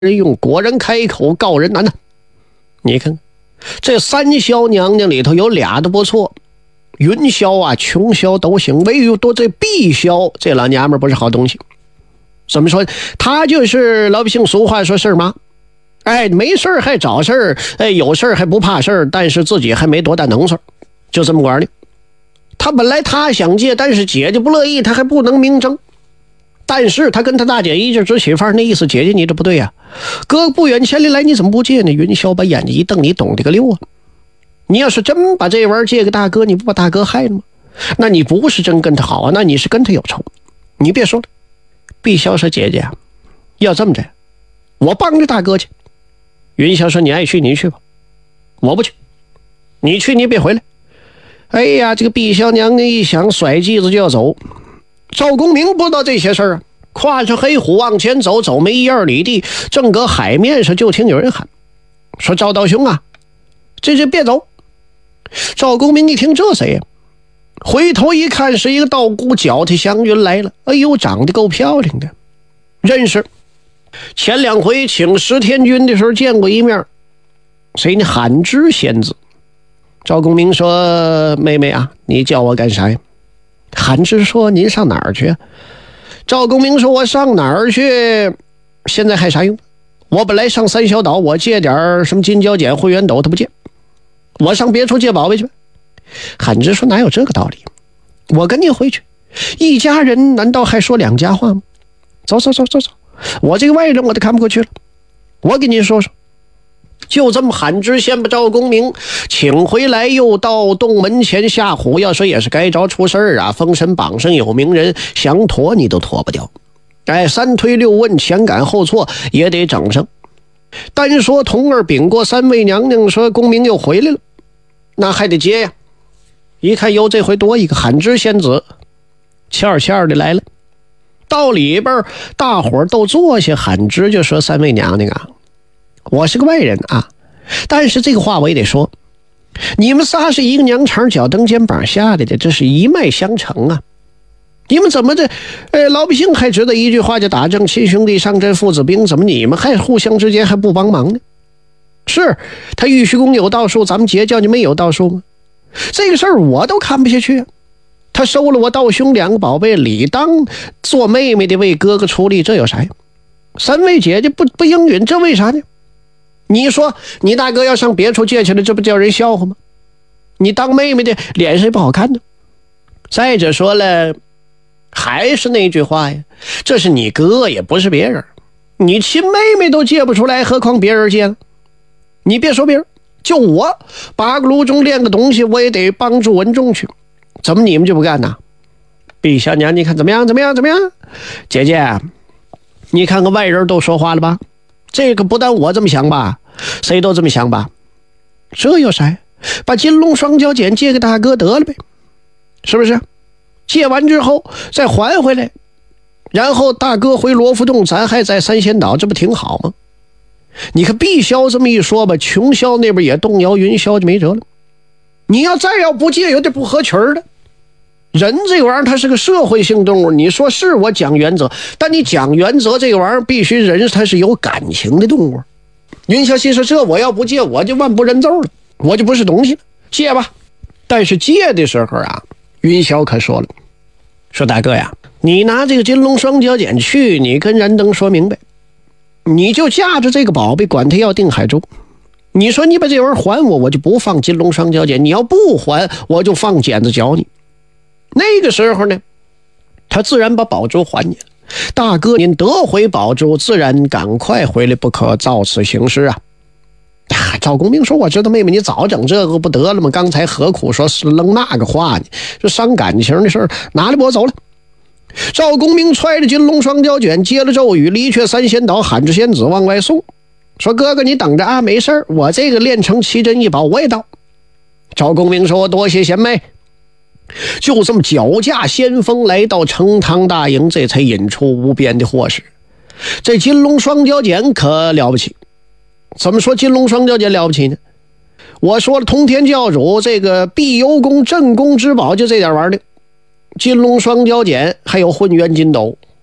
人用，果然开口告人难呐。你看这三霄娘娘里头有俩都不错，云霄啊穷霄都行，唯有多这碧霄这老娘们不是好东西。怎么说？她就是老百姓俗话说事儿妈，没事儿还找事儿，有事儿还不怕事儿，但是自己还没多大能事儿，就这么玩的。他本来他想借，但是姐姐不乐意，他还不能明争。但是他跟他大姐一直直起范，那意思姐姐你这不对呀，哥不远千里来你怎么不借呢？云霄把眼睛一瞪，你懂这个溜啊？你要是真把这玩意儿借给大哥，你不把大哥害了吗？那你不是真跟他好啊，那你是跟他有仇。你别说了，碧霄说姐姐啊，要这么着，我帮着大哥去。云霄说你爱去你去吧，我不去，你去你别回来。哎呀，这个碧霄娘娘一想，甩剂子就要走。赵公明不知道这些事儿啊，跨着黑虎往前走，走没1-2里地，正搁海面上，就听有人喊说：“赵道兄啊，这别走！”赵公明一听这谁呀？回头一看，是一个道姑脚踢祥云来了。哎呦，长得够漂亮的，认识。前2回请十天君的时候见过一面。谁呢？罕知仙子。赵公明说：“妹妹啊，你叫我干啥呀？”韩芝说：“您上哪儿去？”赵公明说：“我上哪儿去？现在还啥用？我本来上三霄岛，我借点什么金蛟剪、会员斗，他不借，我上别处借宝贝去。”韩芝说：“哪有这个道理？我跟你回去，一家人难道还说2家话吗？走，我这个外人我都看不过去了。我给您说说。”就这么喊知县把赵公明请回来，又到洞门前下虎，要说也是该着出事儿啊！封神榜上有名人，想躲你都躲不掉。3推6问，前赶后错也得整上。单说童儿禀过3位娘娘，说公明又回来了，那还得接呀。一看哟，这回多一个罕知仙子，欠的来了。到里边大伙儿都坐下，罕知就说：“3位娘娘啊，我是个外人啊，但是这个话我也得说，你们仨是一个娘肠脚蹬肩膀下来的，这是一脉相承啊。你们怎么这老百姓还知道一句话叫打仗亲兄弟上阵父子兵，怎么你们还互相之间还不帮忙呢？是他玉虚宫有道术，咱们截教就没有道术吗？这个事儿我都看不下去啊。他收了我道兄2个宝贝，理当做妹妹的为哥哥出力，这有啥呀？3位姐姐不应允，这为啥呢？你说你大哥要上别处借去了，这不叫人笑话吗？你当妹妹的脸上也不好看呢。再者说了，还是那句话呀，这是你哥也不是别人，你亲妹妹都借不出来，何况别人借呢？你别说别人，就我8个炉中炼个东西，我也得帮助文仲去，怎么你们就不干呢？碧霄娘你看怎么样？姐姐，你看看外人都说话了吧？这个不但我这么想吧，谁都这么想吧？这有啥？把金龙双脚剪借给大哥得了呗，是不是？借完之后再还回来，然后大哥回罗浮洞，咱还在三仙岛，这不挺好吗？你看碧霄这么一说吧，穷霄那边也动摇，云霄就没辙了。你要不借，有点不合群的。人这玩意儿它是个社会性动物，你说是我讲原则，但你讲原则这个玩意儿必须人它是有感情的动物。云霄心说，这我要不借我就万不认奏了，我就不是东西了，借吧。但是借的时候啊，云霄可说了，说大哥呀，你拿这个金龙双脚剪去，你跟燃灯说明白，你就架着这个宝贝，管他要定海州。你说你把这玩意儿还我，我就不放金龙双脚剪，你要不还，我就放剪子绞你。那个时候呢，他自然把宝珠还你了。大哥您得回宝珠，自然赶快回来，不可照此行事啊。赵公明说，我知道妹妹你早整这个不得了吗？刚才何苦说是扔那个话呢？这伤感情的事儿，拿来我走了。赵公明揣着金龙双脚卷，接了咒语，离却三仙岛，喊着仙子往外送，说哥哥你等着啊，没事儿，我这个炼成奇珍异宝我也到。赵公明说，多谢贤妹。就这么脚驾先锋来到成汤大营，这才引出无边的祸事。这金龙双脚剪可了不起。怎么说金龙双脚剪了不起呢？我说了，通天教主这个碧游宫镇宫之宝就这点玩意儿的，金龙双脚剪还有混元金斗，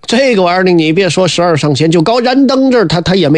这个玩意儿呢，你别说12上千，就搞燃灯这儿，他也没